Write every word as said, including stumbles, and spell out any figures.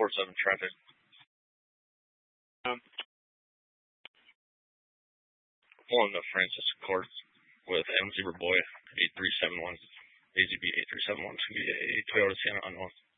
four seven traffic. Um, Pulling to Francis Court with M Zebra Boy eight three seven one, A Z B eight three seven one to be a Toyota Sienna unknown.